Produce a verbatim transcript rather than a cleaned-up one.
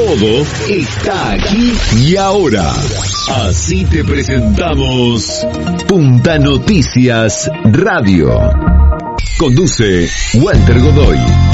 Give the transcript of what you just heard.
Todo está aquí y ahora. Así te presentamos Punta Noticias Radio. Conduce Walter Godoy.